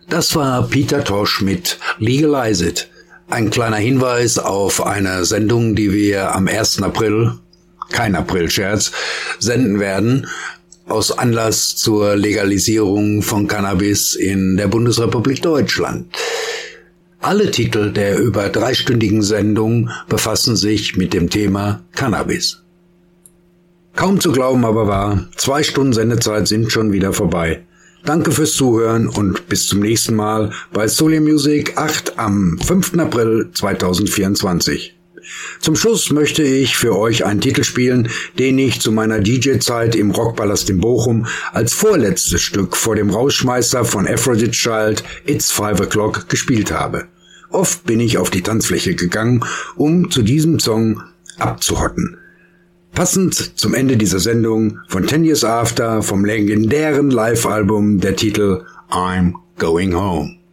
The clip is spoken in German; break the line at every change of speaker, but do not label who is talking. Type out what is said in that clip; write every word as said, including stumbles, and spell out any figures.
Das war Peter Tosh mit Legalize It. Ein kleiner Hinweis auf eine Sendung, die wir am ersten April, kein April-Scherz, senden werden, aus Anlass zur Legalisierung von Cannabis in der Bundesrepublik Deutschland. Alle Titel der über dreistündigen Sendung befassen sich mit dem Thema Cannabis. Kaum zu glauben aber wahr, zwei Stunden Sendezeit sind schon wieder vorbei. Danke fürs Zuhören und bis zum nächsten Mal bei Soul Music acht am fünften April zweitausendvierundzwanzig. Zum Schluss möchte ich für euch einen Titel spielen, den ich zu meiner D J-Zeit im Rockpalast in Bochum als vorletztes Stück vor dem Rausschmeißer von Aphrodite Child It's Five O'Clock gespielt habe. Oft bin ich auf die Tanzfläche gegangen, um zu diesem Song abzuhotten. Passend zum Ende dieser Sendung von Ten Years After vom legendären Live-Album der Titel I'm Going Home.